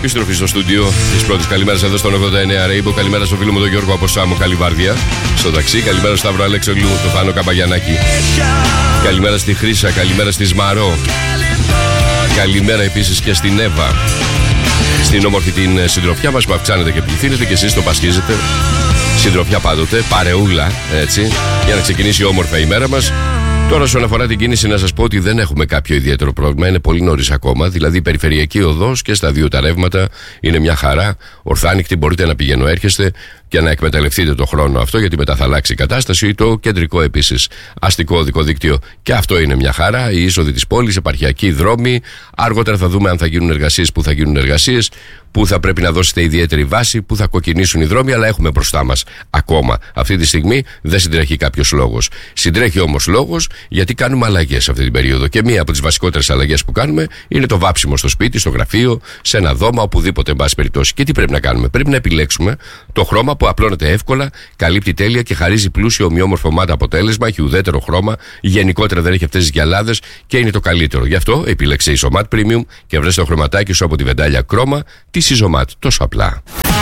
Επιστροφή στο στούντιο της πρώτης. Καλημέρα εδώ στον 89 Rainbow. Καλημέρα στο φίλο μου τον Γιώργο από Σάμο. Καλή βάρδια στο ταξί. Καλημέρα στο Σταύρο Αλέξογλου, το Θάνο Καμπαγιανάκη. Καλημέρα στη Χρύσα. Καλημέρα στη Σμαρό. Καλημέρα επίσης και στην Εύα. Στην όμορφη την συντροφιά μας που αυξάνεται και πληθύνεται και εσείς το πασχίζετε. Συντροφιά πάντοτε, παρεούλα, έτσι, για να ξεκινήσει όμορφα η μέρα μας. Τώρα, όσον αφορά την κίνηση, να σας πω ότι δεν έχουμε κάποιο ιδιαίτερο πρόβλημα. Είναι πολύ νωρίς ακόμα. Δηλαδή, η περιφερειακή οδός και στα δύο τα ρεύματα είναι μια χαρά. Ορθάνικτη, μπορείτε να πηγαίνω, έρχεστε και να εκμεταλλευτείτε το χρόνο αυτό, γιατί μετά θα αλλάξει η κατάσταση. Το κεντρικό επίσης αστικό οδικό δίκτυο και αυτό είναι μια χαρά. Η είσοδοι της πόλης, επαρχιακοί δρόμοι. Αργότερα θα δούμε αν θα γίνουν εργασίες, που θα γίνουν εργασίες, που θα πρέπει να δώσετε ιδιαίτερη βάση, που θα κοκκινήσουν οι δρόμοι, αλλά έχουμε μπροστά μας ακόμα. Αυτή τη στιγμή δεν συντρέχει κάποιος λόγος. Συντρέχει όμως λόγος γιατί κάνουμε αλλαγές αυτή την περίοδο. Και μία από τις βασικότερες αλλαγές που κάνουμε είναι το βάψιμο στο σπίτι, στο γραφείο, σε ένα δώμα, οπουδήποτε, εν πάση περιπτώσει. Και τι πρέπει να κάνουμε? Πρέπει να επιλέξουμε το χρώμα που απλώνεται εύκολα, καλύπτει τέλεια και χαρίζει πλούσιο ομοιόμορφο μάτα αποτέλεσμα, έχει ουδέτερο χρώμα, γενικότερα δεν έχει αυτές τις γυαλάδες και είναι το καλύτερο. Γι' αυτό επίλεξε η Isomat Premium και βρες το χρωματάκι σου από τη βεντάλια Chroma της Isomat. Τόσο απλά.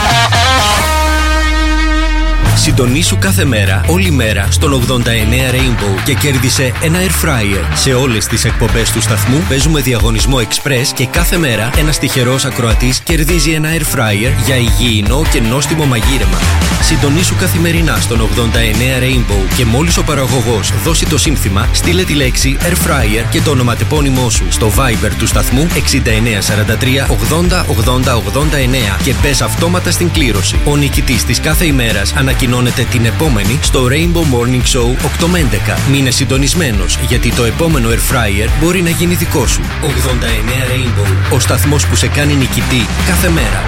Συντονίσου κάθε μέρα, όλη μέρα, στον 89 Rainbow και κέρδισε ένα air fryer. Σε όλες τις εκπομπές του σταθμού παίζουμε διαγωνισμό Express και κάθε μέρα ένας τυχερός ακροατής κερδίζει ένα air fryer για υγιεινό και νόστιμο μαγείρεμα. Συντονίσου καθημερινά στον 89 Rainbow και μόλις ο παραγωγός δώσει το σύνθημα, στείλε τη λέξη air fryer και το ονοματεπώνυμό σου στο Viber του σταθμού 6943 80 80 89 και μπες αυτόματα στην κλήρωση. Ο νικητής της κάθε ημέρας ανακοινώνεται την επόμενη στο Rainbow Morning Show 8 με 11. Μείνε συντονισμένος, γιατί το επόμενο air fryer μπορεί να γίνει δικό σου. 89 Rainbow, ο σταθμός που σε κάνει νικητή κάθε μέρα.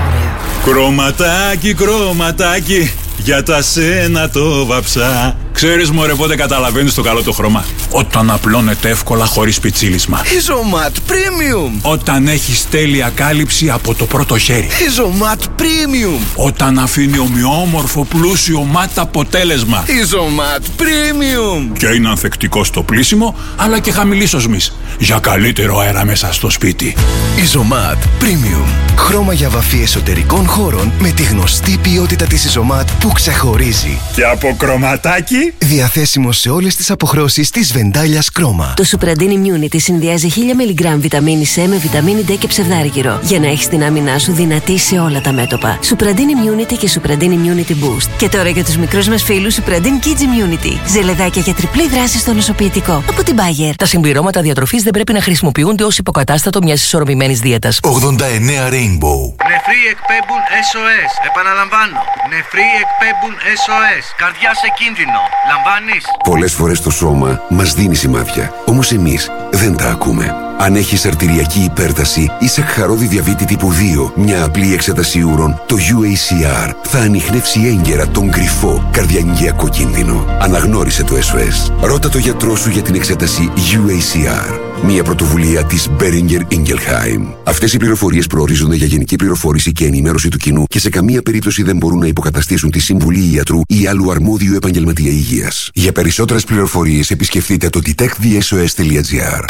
Κρωματάκι, κρωματάκι, για τα σένα το βαψά. Ξέρεις μωρέ πότε καταλαβαίνεις το καλό το χρώμα? Όταν απλώνεται εύκολα χωρίς πιτσίλισμα. Isomat Premium. Όταν έχεις τέλεια κάλυψη από το πρώτο χέρι. Isomat Premium. Όταν αφήνει ομοιόμορφο πλούσιο μάτ αποτέλεσμα. Isomat Premium. Και είναι ανθεκτικό στο πλύσιμο, αλλά και χαμηλής οσμής, για καλύτερο αέρα μέσα στο σπίτι. Isomat Premium. Χρώμα για βαφή εσωτερικών χώρων με τη γνωστή ποιότητα της Isomat που ξεχωρίζει. Και από κρωματάκι, διαθέσιμο σε όλες τις αποχρώσεις της βεντάλιας Chroma. Το Supradin Immunity συνδυάζει 1000 mg βιταμίνη C με βιταμίνη D και ψευδάργυρο για να έχεις την άμυνά σου δυνατή σε όλα τα μέτωπα. Supradin Immunity και Supradin Immunity Boost. Και τώρα για τους μικρούς μας φίλους Supradin Kids Immunity. Ζελεδάκια για τριπλή δράση στο νοσοποιητικό. Από την Bayer. Τα συμπληρώματα διατροφής δεν πρέπει να χρησιμοποιούνται ως υποκατάστατο μιας ισορροπημένης δίαιτας. 89 Rainbow. Νεφροί εκπέμπουν SOS. Επαναλαμβάνω. Νεφροί εκπέμπουν SOS. Καρδιά σε κίνδυνο. Λαμβάνεις? Πολλές φορές το σώμα μας δίνει σημάδια. Όμως εμείς δεν τα ακούμε. Αν έχεις αρτηριακή υπέρταση ή σακχαρώδη διαβήτη τύπου 2, μια απλή εξέταση ούρων, το UACR θα ανιχνεύσει έγκαιρα τον κρυφό καρδιαγγειακό κίνδυνο. Αναγνώρισε το SOS. Ρώτα το γιατρό σου για την εξέταση UACR. Μια πρωτοβουλία της Boehringer Ingelheim. Αυτές οι πληροφορίες προορίζονται για γενική πληροφόρηση και ενημέρωση του κοινού και σε καμία περίπτωση δεν μπορούν να υποκαταστήσουν τη συμβουλή ιατρού ή άλλου αρμόδιου επαγγελματία υγείας. Για περισσότερες πληροφορίες επισκεφτείτε το detectthesos.gr.